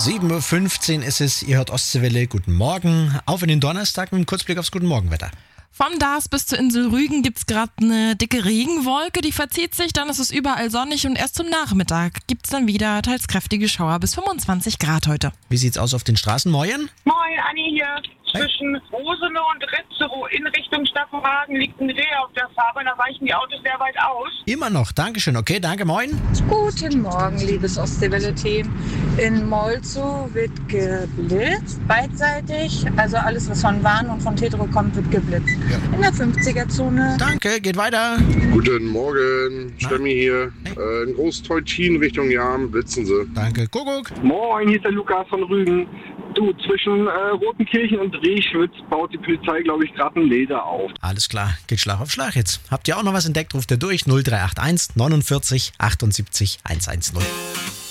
7.15 Uhr ist es, ihr hört Ostseewelle, guten Morgen. Auf in den Donnerstag mit einem Kurzblick aufs Guten Morgenwetter. Vom Dars bis zur Insel Rügen gibt's gerade eine dicke Regenwolke, die verzieht sich, dann ist es überall sonnig und erst zum Nachmittag gibt's dann wieder teils kräftige Schauer bis 25 Grad heute. Wie sieht's aus auf den Straßen, Moin? Moin, Anni hier. Zwischen Rosene und Ritzerow in Richtung Staffenhagen liegt ein Reh auf der Fahrbahn, da weichen die Autos sehr weit aus. Immer noch, Dankeschön. Okay, danke, moin. Guten Morgen, liebes Ostseewelle-Team. In Molzow wird geblitzt, beidseitig. Also alles, was von Warn und von Tetro kommt, wird geblitzt. Ja. In der 50er-Zone. Danke, geht weiter. Guten Morgen, Stemmi hier. In Großteutin Richtung Jam blitzen sie. Danke, Kuckuck. Moin, hier ist der Lukas von Rügen. Du, zwischen Rotenkirchen und Rehschwitz baut die Polizei, glaube ich, gerade ein Laser auf. Alles klar, geht Schlag auf Schlag jetzt. Habt ihr auch noch was entdeckt, ruft ihr durch 0381 49 78 110.